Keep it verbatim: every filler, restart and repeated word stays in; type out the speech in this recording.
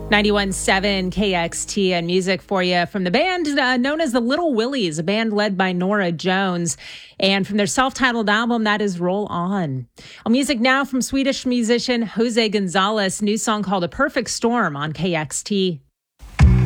ninety-one point seven K X T and music for you from the band uh, known as the Little Willies, a band led by Nora Jones. And from their self-titled album, that is Roll On. Well, music now from Swedish musician Jose Gonzalez, new song called A Perfect Storm on K X T.